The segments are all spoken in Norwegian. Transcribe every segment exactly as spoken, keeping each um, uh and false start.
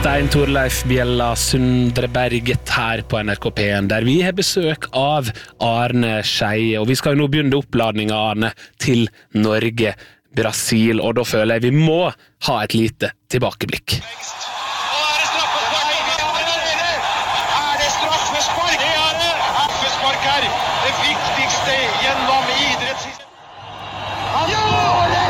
Stein Torleif Bjella Sundre Berget her på N R K P en, der vi har besøk av Arne Skeie, og vi skal jo nå begynne oppladningen, Arne, til Norge, Brasil, og da føler jeg vi må ha et lite tilbakeblikk. Er det straffespark? Det er det! Straffespark her! Det viktigste gjennom idretts... Han gjør det!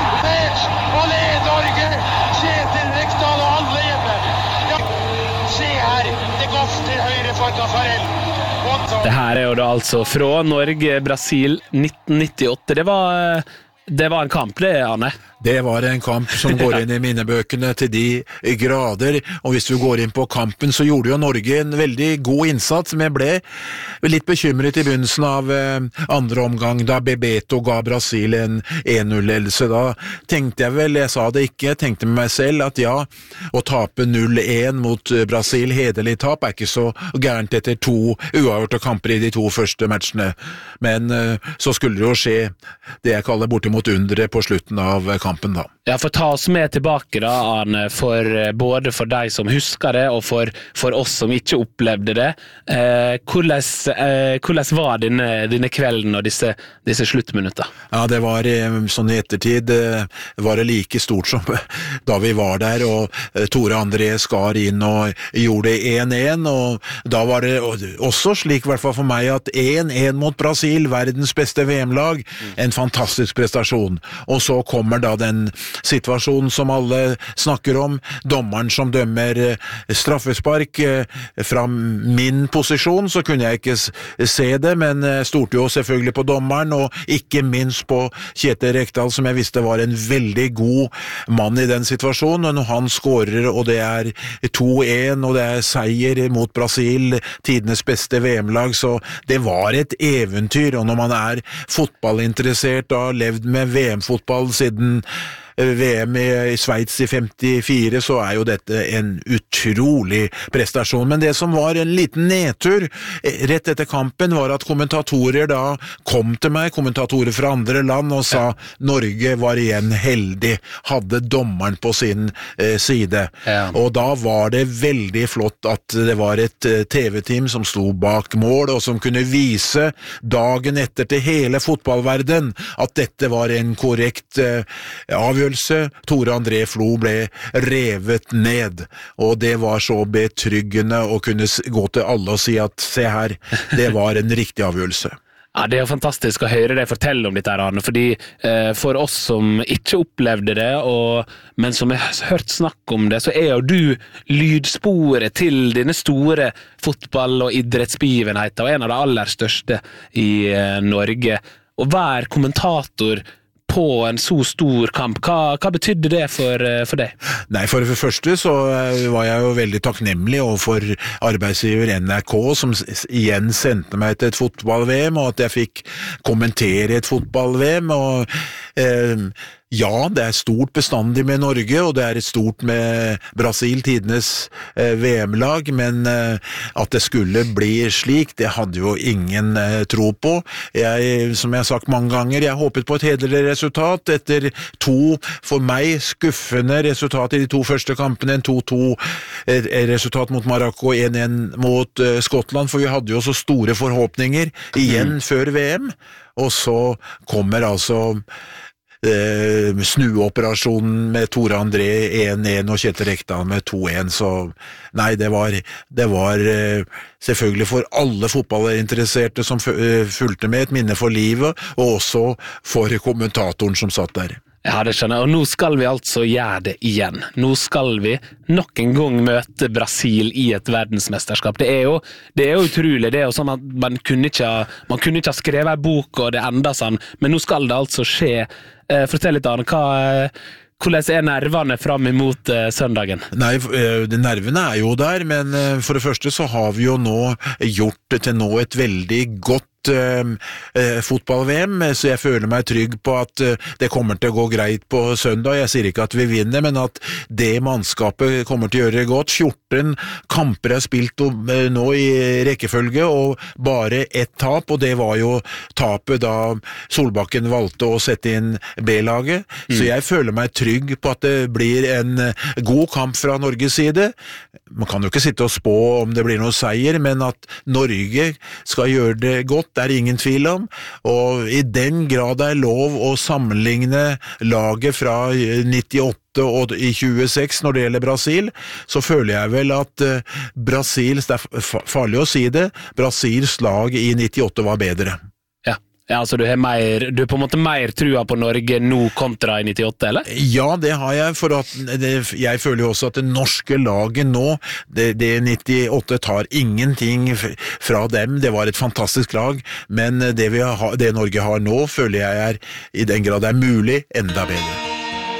Og det er Norge! Kjetil Rekdal og alle hjemme! Ja. Se her! Det går til høyre for Tafarel. Det her er jo da altså fra Norge, Brasil, nitten nittiåtte. Det var... Det var en kamp, det, Arne. Det var en kamp som går inn i minnebøkene til de grader, og hvis du går inn på kampen, så gjorde jo Norge en veldig god innsats, men jeg ble litt bekymret i begynnelsen av andre omgang, da Bebeto ga Brasil en en null-ledelse. Da tenkte jeg vel, jeg sa det ikke, jeg tenkte med meg selv at ja, å tape null en mot Brasil, hederlig tap, er ikke så gærent etter to uavgjorte kamper i de to første matchene. Men så skulle det jo skje det jeg kaller bortimot mot undre på slutten av kampen da. Ja, for ta oss med tilbake da, Arne, for, både for deg som husker det, og for, for oss som ikke opplevde det. Eh, hvordan, eh, hvordan var dine, dine kvelden og disse, disse sluttminutter? Ja, det var sånn i ettertid, var det like stort som da vi var der, og Tore André skar inn og gjorde en en, og da var det også slik, i hvert fall for meg, at en en mot Brasil, verdens beste V M-lag, en fantastisk prestasjon. Og så kommer da den situasjonen som alle snakker om, dommeren som dømmer straffespark. Fra min posisjon så kunne jeg ikke se det, men stolte jo selvfølgelig på dommeren, og ikke minst på Kjetil Rekdal, som jeg visste var en veldig god mann i den situasjonen, og når han skårer, og det er to en, og det er seier mot Brasil, tidenes beste V M-lag, så det var et eventyr, og når man er fotballinteressert og har levd med V M-fotball siden V M i Sveits i femtifire, så er jo dette en utrolig prestasjon. Men det som var en liten nedtur rett etter kampen var at kommentatorer da kom til meg, kommentatorer fra andre land, og sa Norge var igjen heldig, hadde dommeren på sin eh, side. Ja. Og da var det veldig flott at det var et eh, T V-team som sto bak mål, og som kunne vise dagen etter til hele fotballverden at dette var en korrekt eh, avgjørelse. Tore André Flo ble revet ned, og det var så betryggende å kunne gå til alle og si at se her, det var en riktig avgjørelse. Ja, det er jo fantastisk å høre deg fortelle om dette, Arne, fordi eh, for oss som ikke opplevde det, og, men som har hørt snakk om det, så er jo du lydsporet til denne store fotball- og idrettsbegivenheten, og en av de aller største i eh, Norge. Og hver kommentator på en så stor kamp, hva, hva betydde det for, for deg? Nei, for det første så var jeg jo veldig takknemlig overfor arbeidsgiver N R K, som igjen sendte meg til et fotball-V M, og at jeg fikk kommentere et fotball-V M, og eh, ja, det er stort bestandig med Norge, og det er et stort med Brasil, tidenes eh, V M-lag, men eh, at det skulle bli slik, det hadde jo ingen eh, tro på. Jeg, som jeg har sagt mange ganger, jeg håpet på et hederlig resultat etter to, for meg, skuffende resultat i de to første kampene, en to to eh, resultat mot Marokko, en en mot eh, Skottland, for vi hadde jo så store forhåpninger igjen mm. før V M, og så kommer altså Eh, snuoperasjonen med Tore André en en og Kjetil Rekdal med to en, så nei, det var, det var eh, selvfølgelig for alle fotballinteresserte som fulgte med, et minne for livet, og også for kommentatoren som satt der. Ja, det skjønner jeg, og nå skal vi altså gjøre det igjen. Nå skal vi nok en gang møte Brasil i et verdensmesterskap. Det er jo, det er jo utrolig, det er jo sånn at man kunne ikke ha, man kunne ikke ha skrevet en bok og det enda sånn, men nå skal det altså skje. Eh, fortell litt, Arne, hva, hvordan er nervene frem imot eh, søndagen? Nei, de nervene er jo der, men for det første så har vi jo nå gjort til nå et veldig godt Uh, uh, fotball-V M, så jeg føler meg trygg på at uh, det kommer til å gå greit på søndag. Jeg sier ikke at vi vinner, men at det mannskapet kommer til å gjøre det godt. fjorten kamper er spilt uh, nå i rekkefølge, og bare ett tap, og det var jo tapet da Solbakken valgte å sette inn B-laget. Mm. Så jeg føler meg trygg på at det blir en uh, god kamp fra Norges side. man kan jo ikke sitte og spå om det blir noe seier, men at Norge skal gjøre det godt, det er ingen tvil om, og i den grad det er lov å sammenligne laget fra nittiåtte og i tjueseks når det gjelder Brasil, så føler jeg vel at Brasil, det er farlig å si det, Brasils lag i nittiåtte var bedre. Ja, altså du har mer, du har på en måte mer trua på Norge nå kontra i nittiåtte, eller? Ja, det har jeg, for at det, jeg føler jo også at det norske laget nå, det, det nittiåtte tar ingenting fra dem, det var et fantastisk lag, men det, vi har, det Norge har nå, føler jeg er, i den grad det er mulig, enda bedre.